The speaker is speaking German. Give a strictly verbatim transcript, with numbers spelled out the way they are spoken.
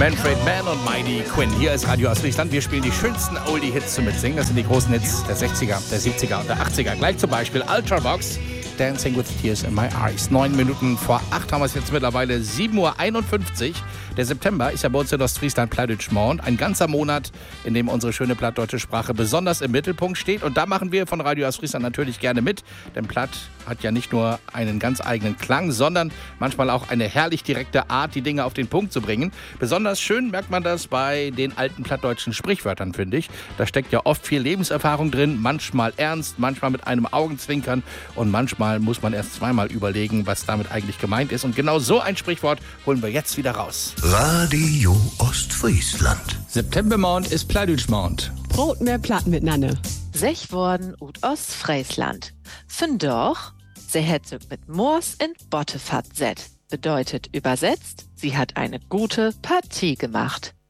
Manfred Mann und Mighty Quinn. Hier ist Radio Ostfriesland. Wir spielen die schönsten Oldie-Hits zum Mitsingen. Das sind die großen Hits der sechziger, der siebziger und der achtziger. Gleich zum Beispiel Ultravox, Dancing with Tears in My Eyes. Neun Minuten vor acht haben wir es jetzt mittlerweile, sieben Uhr einundfünfzig. Der September ist ja bei uns in Ostfriesland Plattdeutsch Mond. Ein ganzer Monat, in dem unsere schöne plattdeutsche Sprache besonders im Mittelpunkt steht. Und da machen wir von Radio Ostfriesland natürlich gerne mit. Denn Platt hat ja nicht nur einen ganz eigenen Klang, sondern manchmal auch eine herrlich direkte Art, die Dinge auf den Punkt zu bringen. Besonders schön merkt man das bei den alten plattdeutschen Sprichwörtern, finde ich. Da steckt ja oft viel Lebenserfahrung drin, manchmal ernst, manchmal mit einem Augenzwinkern und manchmal muss man erst zweimal überlegen, was damit eigentlich gemeint ist. Und genau so ein Sprichwort holen wir jetzt wieder raus. Radio Ostfriesland. Septembermond ist Plattdeutschmond. Brot mehr Platt miteinander. Sech worden ut Ostfriesland. Find doch, sie hat sich mit Moors in Bottefat set. Bedeutet übersetzt, sie hat eine gute Partie gemacht.